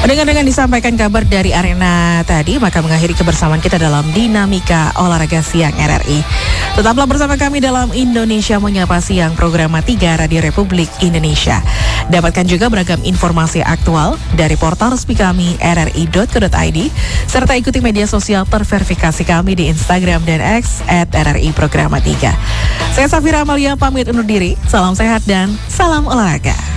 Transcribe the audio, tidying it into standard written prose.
Dengan disampaikan kabar dari arena tadi, maka mengakhiri kebersamaan kita dalam Dinamika Olahraga Siang RRI. Tetaplah bersama kami dalam Indonesia Menyapa Siang, program 3 Radio Republik Indonesia. Dapatkan juga beragam informasi aktual dari portal resmi kami rri.co.id, serta ikuti media sosial terverifikasi kami di Instagram dan X @RRI Programa 3. Saya Safira Amalia pamit undur diri. Salam sehat dan salam olahraga.